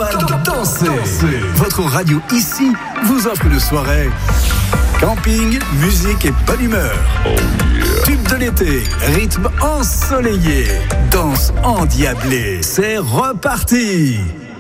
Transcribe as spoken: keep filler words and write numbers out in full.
carnaval de danser. Votre radio ici vous offre une soirée camping, musique et bonne humeur. Oh yeah. Tube de l'été, rythme ensoleillé, danse endiablée. C'est reparti.